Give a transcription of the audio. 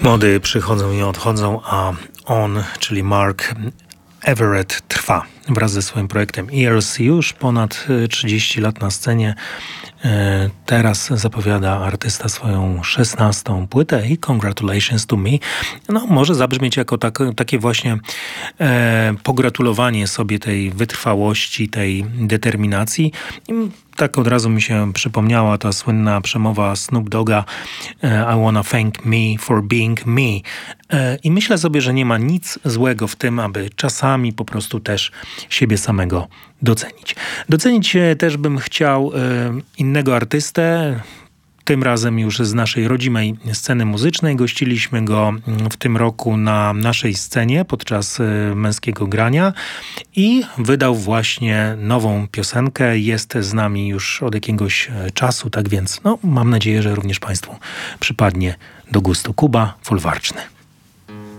Mody przychodzą i odchodzą, a on, czyli Mark Everett, trwa wraz ze swoim projektem Ears. Już ponad 30 lat na scenie. Teraz zapowiada artysta swoją 16. płytę i Congratulations to Me. No, może zabrzmieć jako takie właśnie pogratulowanie sobie tej wytrwałości, tej determinacji. I tak od razu mi się przypomniała ta słynna przemowa Snoop Dogga I wanna thank me for being me. I myślę sobie, że nie ma nic złego w tym, aby czasami po prostu też siebie samego docenić. Docenić też bym chciał innego artystę, tym razem już z naszej rodzimej sceny muzycznej. Gościliśmy go w tym roku na naszej scenie podczas męskiego grania i wydał właśnie nową piosenkę. Jest z nami już od jakiegoś czasu, tak więc mam nadzieję, że również Państwu przypadnie do gustu. Kuba Folwarczny.